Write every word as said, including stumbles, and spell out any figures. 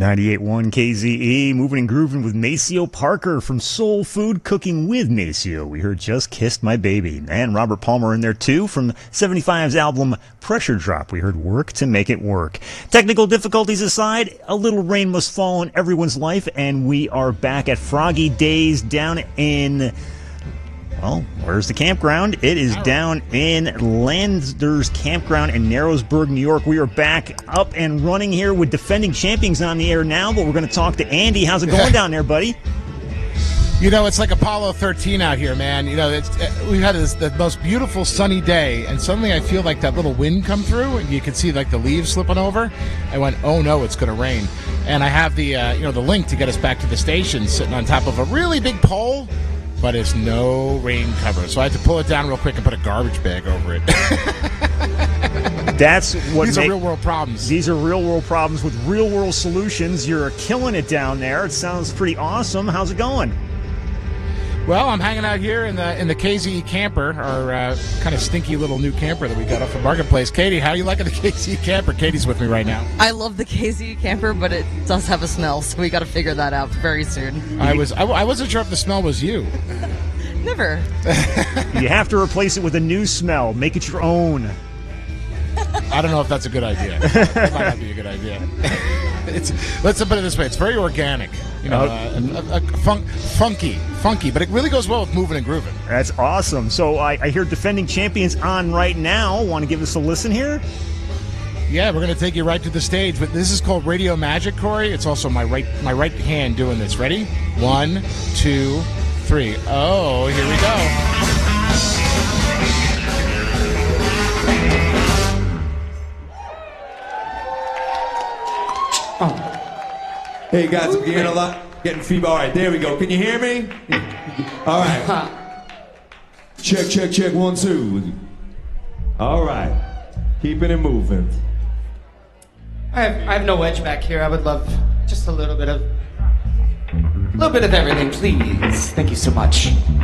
ninety-eight point one K Z E, moving and grooving with Maceo Parker from Soul Food Cooking with Maceo. We heard Just Kissed My Baby. And Robert Palmer in there too from seventy-five's album Pressure Drop. We heard Work to Make It Work. Technical difficulties aside, a little rain must fall in everyone's life, and we are back at Froggy Days down in... Well, where's the campground? It is down in Landers Campground in Narrowsburg, New York. We are back up and running here with defending champions on the air now, but we're going to talk to Andy. How's it going down there, buddy? You know, it's like Apollo thirteen out here, man. You know, it's, we've had this, the most beautiful sunny day, and suddenly I feel like that little wind come through, and you can see like the leaves slipping over. I went, oh no, it's going to rain. And I have the, uh, you know, the link to get us back to the station sitting on top of a really big pole, but it's no rain cover. So I had to pull it down real quick and put a garbage bag over it. That's what These make, are real-world problems. These are real-world problems with real-world solutions. You're killing it down there. It sounds pretty awesome. How's it going? Well, I'm hanging out here in the in the K Z E camper, our uh, kind of stinky little new camper that we got off the marketplace. Katie, how you liking the K Z E camper? Katie's with me right now. I love the K Z E camper, but it does have a smell, so we got to figure that out very soon. I was I, I wasn't sure if the smell was you. Never. You have to replace it with a new smell. Make it your own. I don't know if that's a good idea. That might not be a good idea. It's, let's put it this way: it's very organic, you know, uh, a, a fun, funky, funky, but it really goes well with moving and grooving. That's awesome. So I, I hear defending champions on right now. Want to give us a listen here? Yeah, we're going to take you right to the stage. But this is called Radio Magic, Corey. It's also my right my right hand doing this. Ready? One, two, three. Oh, here we go. Hey guys, I'm getting a lot, getting feedback. All right, there we go. Can you hear me? All right. Check, check, check. One, two. All right. Keeping it moving. I have, I have no wedge back here. I would love just a little bit of, a little bit of everything, please. Thank you so much.